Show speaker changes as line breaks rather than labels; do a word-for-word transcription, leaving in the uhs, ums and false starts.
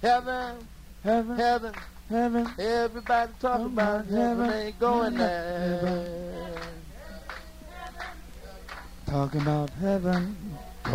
Heaven,
heaven,
heaven,
heaven.
everybody talk
Oh,
about
my
heaven,
heaven,
ain't going
heaven,
there.
Talking about heaven.